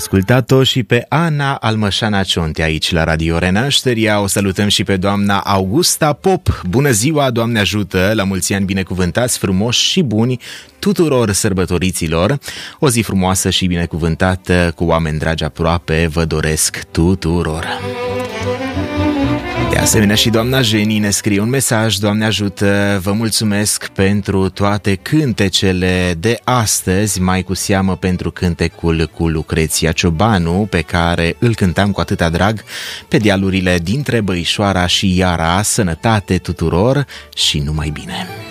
ascultat-o și pe Ana Almășana Cionte aici la Radio Renașterea. O salutăm și pe doamna Augusta Pop. Bună ziua, Doamne ajută, la mulți ani binecuvântați, frumoși și buni tuturor sărbătoriților. O zi frumoasă și binecuvântată cu oameni dragi aproape vă doresc tuturor. De asemenea și doamna Jenny ne scrie un mesaj: Doamne ajută, vă mulțumesc pentru toate cântecele de astăzi, mai cu seamă pentru cântecul cu Lucreția Ciobanu, pe care îl cântam cu atâta drag pe dealurile dintre Băișoara și Iara. Sănătate tuturor și numai bine!